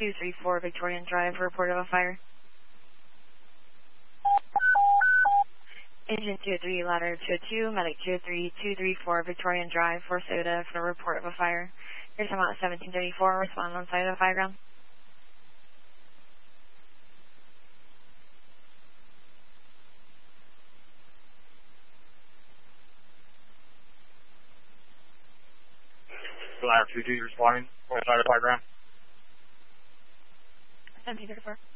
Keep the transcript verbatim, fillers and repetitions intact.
two three four Victorian Drive, report of a fire. Agent two three, ladder two two, medic two three, two three four Victorian Drive, for soda for a report of a fire. Here's amount seventeen thirty-four, respond on site of the fire ground. Ladder two two responding, on site of the fire ground. seventeen thirty-four.